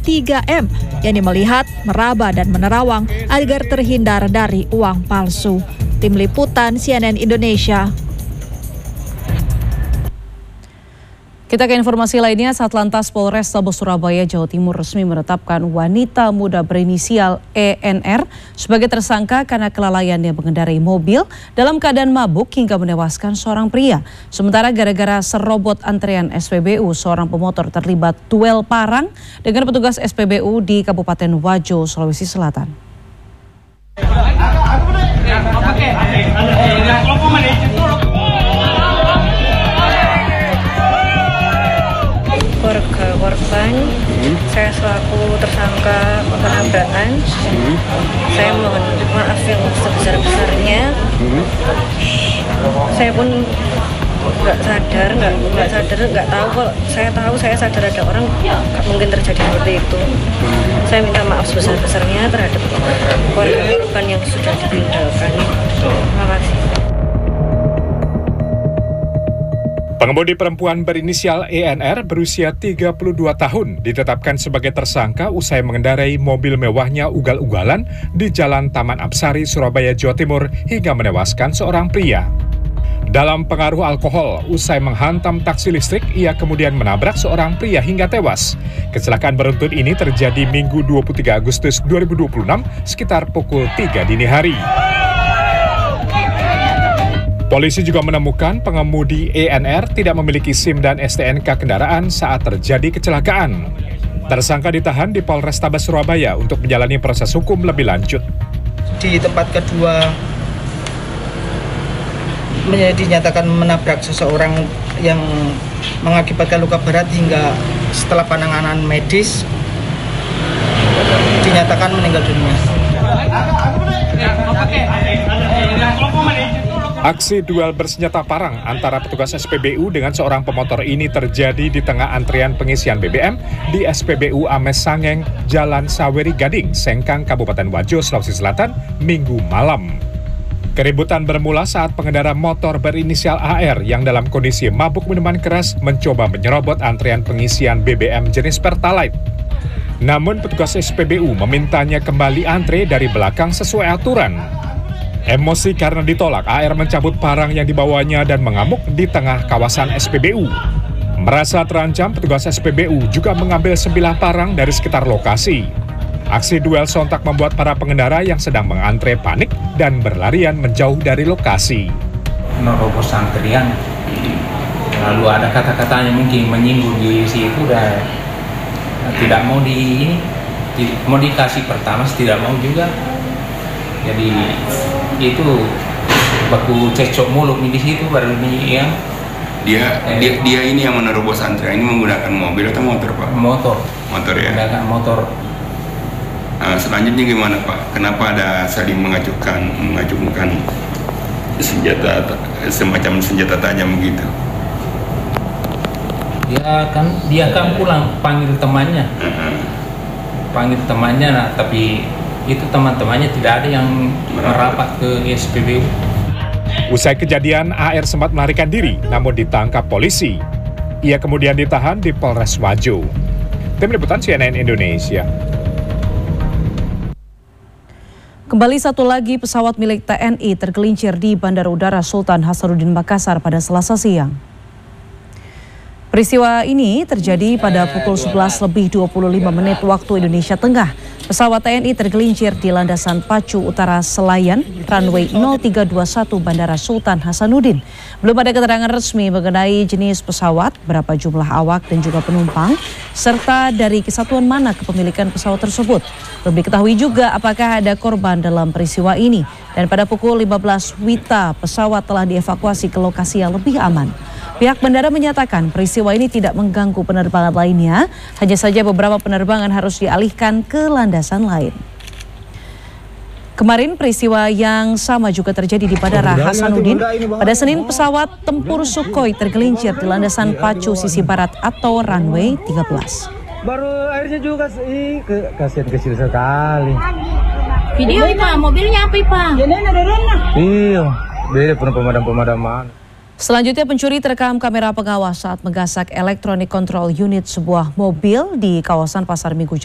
3M, yakni melihat, meraba, dan menerawang agar terhindar dari uang palsu. Tim Liputan CNN Indonesia. Kita ke informasi lainnya, Satlantas Polrestabes Surabaya, Jawa Timur resmi menetapkan wanita muda berinisial ENR sebagai tersangka karena kelalaiannya mengendarai mobil dalam keadaan mabuk hingga menewaskan seorang pria. Sementara gara-gara serobot antrean SPBU, seorang pemotor terlibat duel parang dengan petugas SPBU di Kabupaten Wajo, Sulawesi Selatan. Korban, saya selaku tersangka penabrakan, saya mohon maaf yang sebesar-besarnya. Saya pun nggak tahu kok. Saya sadar ada orang nggak mungkin terjadi seperti itu. Saya minta maaf sebesar-besarnya terhadap korban yang sudah ditinggalkan. Terima kasih. Pengemudi perempuan berinisial ENR berusia 32 tahun ditetapkan sebagai tersangka usai mengendarai mobil mewahnya ugal-ugalan di Jalan Taman Apsari, Surabaya, Jawa Timur hingga menewaskan seorang pria. Dalam pengaruh alkohol, usai menghantam taksi listrik, ia kemudian menabrak seorang pria hingga tewas. Kecelakaan beruntun ini terjadi Minggu 23 Agustus 2026 sekitar pukul 3 dini hari. Polisi juga menemukan pengemudi ENR tidak memiliki SIM dan STNK kendaraan saat terjadi kecelakaan. Tersangka ditahan di Polrestabes Surabaya untuk menjalani proses hukum lebih lanjut. Di tempat kedua dinyatakan menabrak seseorang yang mengakibatkan luka berat hingga setelah penanganan medis dinyatakan meninggal dunia. Aksi duel bersenjata parang antara petugas SPBU dengan seorang pemotor ini terjadi di tengah antrian pengisian BBM di SPBU Ames Sangeng, Jalan Saweri Gading, Sengkang, Kabupaten Wajo, Sulawesi Selatan, Minggu malam. Keributan bermula saat pengendara motor berinisial AR yang dalam kondisi mabuk minuman keras mencoba menyerobot antrian pengisian BBM jenis Pertalite. Namun petugas SPBU memintanya kembali antre dari belakang sesuai aturan. Emosi karena ditolak, AR mencabut parang yang dibawanya dan mengamuk di tengah kawasan SPBU. Merasa terancam, petugas SPBU juga mengambil sebilah parang dari sekitar lokasi. Aksi duel sontak membuat para pengendara yang sedang mengantre panik dan berlarian menjauh dari lokasi. Menerobos antrian, lalu ada kata-katanya mungkin menyinggung di situ, udah tidak mau mau dikasih pertama, tidak mau juga. Jadi itu baku cecok mulut di situ baru ini yang dia ini yang menerobos antrian ini menggunakan mobil atau motor, Pak? Motor ya. Menggunakan motor. Selanjutnya gimana, Pak? Kenapa ada saling mengacungkan senjata semacam senjata tajam begitu? Dia kan pulang panggil temannya. Panggil temannya, nah, tapi itu teman-temannya tidak ada yang merapat ke SPBU. Usai kejadian, AR sempat melarikan diri, namun ditangkap polisi. Ia kemudian ditahan di Polres Wajo. Tim Liputan CNN Indonesia. Kembali satu lagi pesawat milik TNI tergelincir di Bandara Udara Sultan Hasanuddin Makassar pada Selasa siang. Peristiwa ini terjadi pada pukul 11:25 waktu Indonesia Tengah. Pesawat TNI tergelincir di landasan Pacu Utara Selayar, runway 0321 Bandara Sultan Hasanuddin. Belum ada keterangan resmi mengenai jenis pesawat, berapa jumlah awak dan juga penumpang, serta dari kesatuan mana kepemilikan pesawat tersebut. Belum diketahui juga apakah ada korban dalam peristiwa ini. Dan pada pukul 15 WITA, pesawat telah dievakuasi ke lokasi yang lebih aman. Pihak bandara menyatakan peristiwa ini tidak mengganggu penerbangan lainnya, hanya saja beberapa penerbangan harus dialihkan ke landasan lain. Kemarin peristiwa yang sama juga terjadi di Bandara Hasanuddin. Pada Senin, pesawat tempur Sukhoi tergelincir di landasan Pacu sisi barat atau runway 13. Baru airnya juga kasihan kecil sekali. Video Pak, mobilnya apa Pak? Iya, beda pemadam-pemadaman. Selanjutnya pencuri terekam kamera pengawas saat menggasak electronic control unit sebuah mobil di kawasan Pasar Minggu